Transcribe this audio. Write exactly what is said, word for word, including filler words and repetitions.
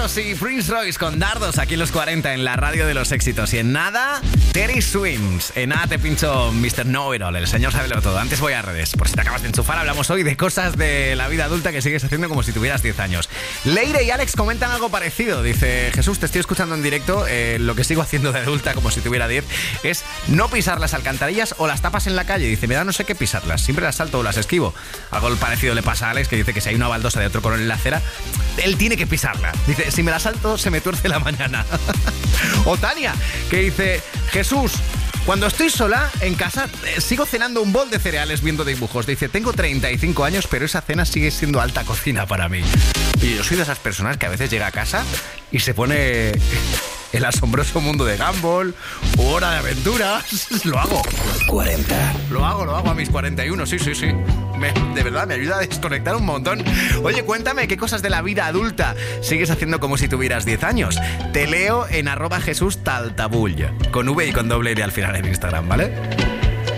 Beatles y Prince Royce con Dardos aquí en los cuarenta en la radio de los éxitos. Y en nada, Terry Swims. En nada te pincho mister Know-It-All, el señor sabelo todo. Antes voy a redes. Por si te acabas de enchufar, hablamos hoy de cosas de la vida adulta que sigues haciendo como si tuvieras diez años. Leire y Alex comentan algo parecido. Dice, Jesús, te estoy escuchando en directo. Eh, lo que sigo haciendo de adulta como si tuviera diez es no pisar las alcantarillas o las tapas en la calle. Dice, me da no sé qué pisarlas. Siempre las salto o las esquivo. Algo parecido le pasa a Alex, que dice que si hay una baldosa de otro color en la acera, él tiene que pisarla. Dice, si me la salto, se me tuerce la mañana. O Tania, que dice, Jesús, cuando estoy sola en casa, eh, sigo cenando un bol de cereales viendo dibujos. Dice, tengo treinta y cinco años, pero esa cena sigue siendo alta cocina para mí. Y yo soy de esas personas que a veces llega a casa y se pone el asombroso mundo de Gumball o Hora de Aventuras. Lo hago. cuarenta. Lo hago, lo hago a mis cuarenta y uno, sí, sí, sí. Me, de verdad, me ayuda a desconectar un montón. Oye, cuéntame, ¿qué cosas de la vida adulta sigues haciendo como si tuvieras diez años? Te leo en arroba Jesús Taltabull, con V y con doble L al final en Instagram, ¿vale?